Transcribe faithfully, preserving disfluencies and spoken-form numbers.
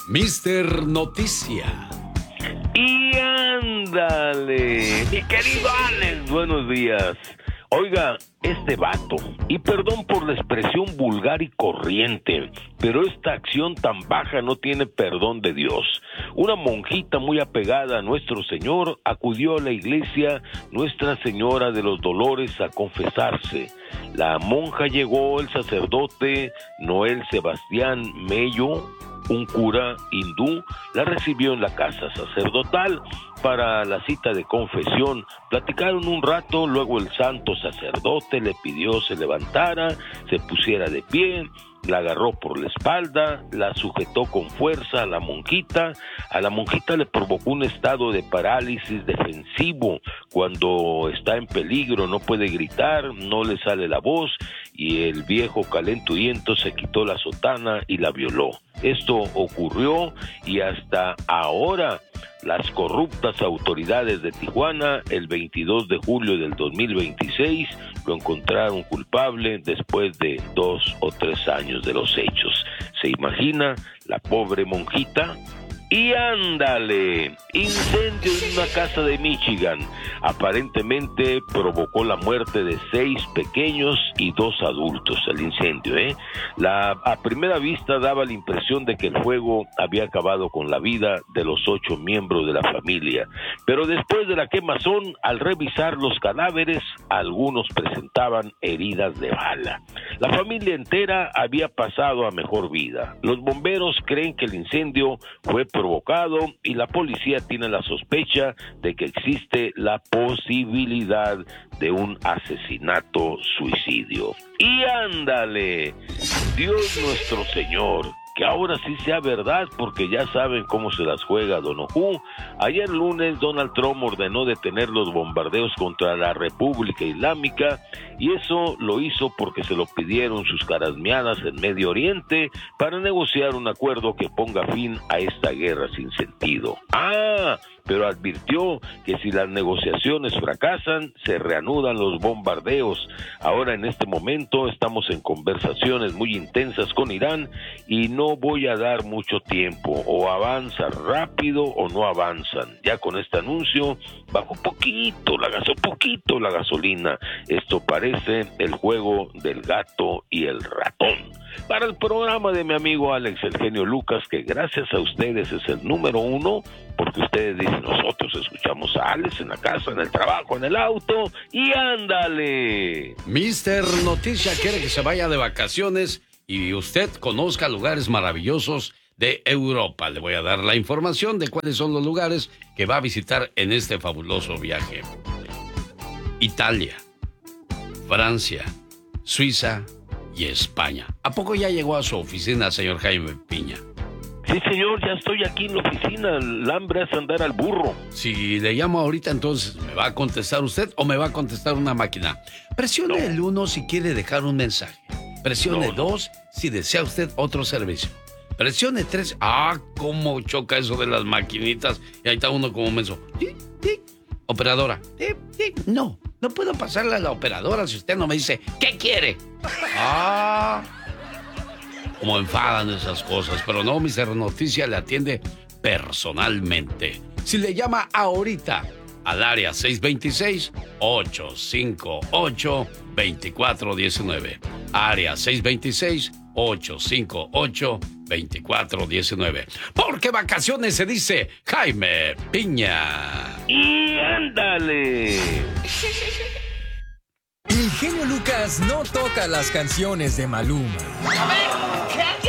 mister Noticia. Y ándale, mi querido Alex, buenos días. Oiga, este vato, y perdón por la expresión vulgar y corriente, pero esta acción tan baja no tiene perdón de Dios. Una monjita muy apegada a nuestro Señor acudió a la iglesia Nuestra Señora de los Dolores a confesarse. La monja llegó, el sacerdote Noel Sebastián Mello, un cura hindú, la recibió en la casa sacerdotal para la cita de confesión. Platicaron un rato, luego el santo sacerdote le pidió se levantara, se pusiera de pie, la agarró por la espalda, la sujetó con fuerza a la monjita. A la monjita le provocó un estado de parálisis defensivo. Cuando está en peligro no puede gritar, no le sale la voz, y el viejo calenturiento se quitó la sotana y la violó. Esto ocurrió y hasta ahora las corruptas autoridades de Tijuana, el veintidós de julio del dos mil veintiséis, lo encontraron culpable después de dos o tres años de los hechos. ¿Se imagina la pobre monjita? Y ándale, incendio en una casa de Michigan. Aparentemente provocó la muerte de seis pequeños y dos adultos, el incendio, ¿eh? La, a primera vista daba la impresión de que el fuego había acabado con la vida de los ocho miembros de la familia. Pero después de la quemazón, al revisar los cadáveres, algunos presentaban heridas de bala. La familia entera había pasado a mejor vida. Los bomberos creen que el incendio fue provocado y la policía tiene la sospecha de que existe la posibilidad de un asesinato suicidio. Y ándale, Dios nuestro Señor, que ahora sí sea verdad, porque ya saben cómo se las juega Don Ojú. Ayer lunes Donald Trump ordenó detener los bombardeos contra la República Islámica, y eso lo hizo porque se lo pidieron sus carasmeadas en Medio Oriente para negociar un acuerdo que ponga fin a esta guerra sin sentido. Ah, pero advirtió que si las negociaciones fracasan, se reanudan los bombardeos. Ahora, en este momento, estamos en conversaciones muy intensas con Irán y no voy a dar mucho tiempo. O avanza rápido o no avanzan. Ya con este anuncio, bajó poquito la gaso, poquito la gasolina. Esto parece el juego del gato y el ratón. Para el programa de mi amigo Alex El Genio Lucas, que gracias a ustedes es el número uno, porque ustedes dicen, nosotros escuchamos a Alex en la casa, en el trabajo, en el auto, y ándale. mister Noticia quiere que se vaya de vacaciones y usted conozca lugares maravillosos de Europa. Le voy a dar la información de cuáles son los lugares que va a visitar en este fabuloso viaje. Italia, Francia, Suiza y España. ¿A poco ya llegó a su oficina, señor Jaime Piña? Sí, señor, ya estoy aquí en la oficina. El hambre es andar al burro. Si le llamo ahorita, entonces, ¿me va a contestar usted o me va a contestar una máquina? Presione no. el uno si quiere dejar un mensaje. Presione no, dos no. si desea usted otro servicio. Presione tres. Ah, cómo choca eso de las maquinitas. Y ahí está uno como menso. ¡Tic, tic! Operadora. ¡Tic, tic! No, no puedo pasarle a la operadora si usted no me dice ¿qué quiere? Ah... Como enfadan esas cosas, pero no, mister Noticia le atiende personalmente. Si le llama ahorita al área seis dos seis, ocho cinco ocho, dos cuatro uno nueve. Área seis dos seis, ocho cinco ocho, dos cuatro uno nueve. Porque vacaciones se dice Jaime Piña. Y ándale. El genio Lucas no toca las canciones de Maluma. A ver, ¿qué?